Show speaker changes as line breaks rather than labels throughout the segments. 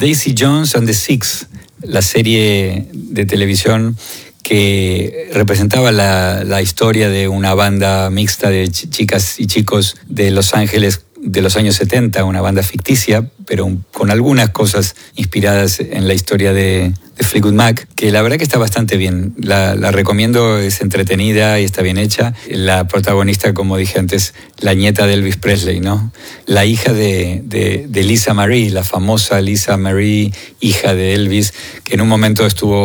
Daisy Jones and the Six, la serie de televisión que representaba la historia de una banda mixta de chicas y chicos de Los Ángeles de los años 70, una banda ficticia, pero con algunas cosas inspiradas en la historia de Fleetwood Mac, que la verdad que está bastante bien. La recomiendo, es entretenida y está bien hecha. La protagonista, como dije antes, la nieta de Elvis Presley, ¿no? La hija de Lisa Marie, la famosa Lisa Marie, hija de Elvis, que en un momento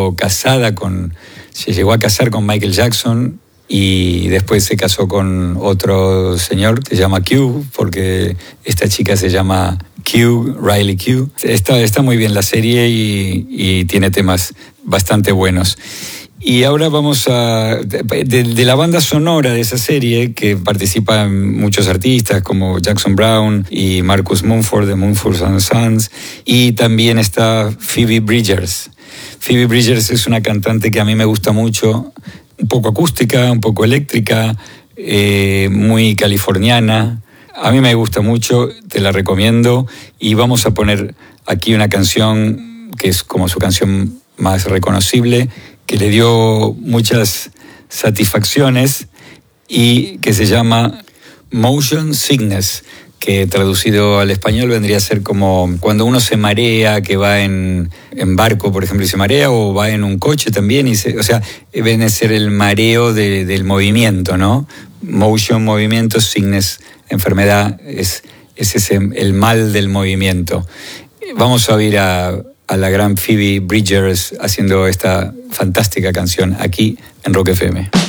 se llegó a casar con Michael Jackson, y después se casó con otro señor que se llama Q, porque esta chica se llama Q, Riley Q. Está muy bien la serie y tiene temas bastante buenos. Y ahora vamos de la banda sonora de esa serie, que participan muchos artistas como Jackson Browne y Marcus Mumford de Mumford & Sons, y también está Phoebe Bridgers. Phoebe Bridgers es una cantante que a mí me gusta mucho, un poco acústica, un poco eléctrica, muy californiana. A mí me gusta mucho, te la recomiendo, y vamos a poner aquí una canción que es como su canción más reconocible, que le dio muchas satisfacciones y que se llama Motion Sickness, que traducido al español vendría a ser como cuando uno se marea, que va en barco, por ejemplo, y se marea, o va en un coche también, o sea, viene a ser el mareo del movimiento, ¿no? Motion, movimiento, sickness, enfermedad, es el mal del movimiento. Vamos a oír a la gran Phoebe Bridgers haciendo esta fantástica canción aquí en Rock FM.